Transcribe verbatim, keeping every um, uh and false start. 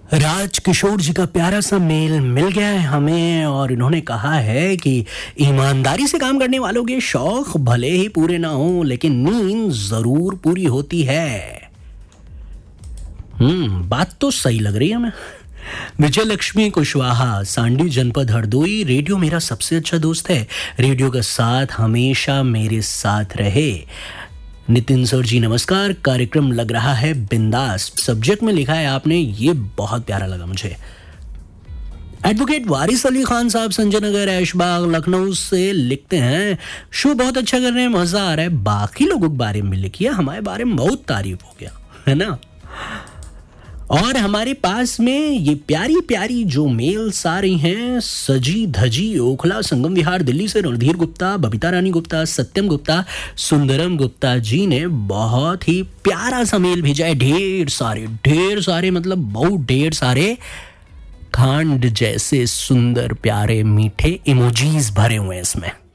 राज किशोर जी का प्यारा सा मेल मिल गया है हमें और इन्होंने कहा है कि ईमानदारी से काम करने वालों के शौक भले ही पूरे ना हो लेकिन नींद जरूर पूरी होती है। हम्म बात तो सही लग रही है हमें। विजय लक्ष्मी कुशवाहा, सांडी जनपद हरदोई। रेडियो मेरा सबसे अच्छा दोस्त है, रेडियो का साथ हमेशा मेरे साथ रहे। नितिन सर जी नमस्कार, कार्यक्रम लग रहा है बिंदास। सब्जेक्ट में लिखा है आपने, ये बहुत प्यारा लगा मुझे। एडवोकेट वारिस अली खान साहब संजय नगर ऐशबाग लखनऊ से लिखते हैं, शो बहुत अच्छा कर रहे हैं, मजा आ रहा है। बाकी लोगों के बारे में लिखिए, हमारे बारे में बहुत तारीफ हो गया है ना। और हमारे पास में ये प्यारी प्यारी जो मेल्स आ रही हैं, सजी धजी ओखला संगम विहार दिल्ली से रणधीर गुप्ता, बबीता रानी गुप्ता, सत्यम गुप्ता, सुंदरम गुप्ता जी ने बहुत ही प्यारा सा मेल भेजा है। ढेर सारे ढेर सारे मतलब बहुत ढेर सारे खांड जैसे सुंदर प्यारे मीठे इमोजीज भरे हुए हैं इसमें।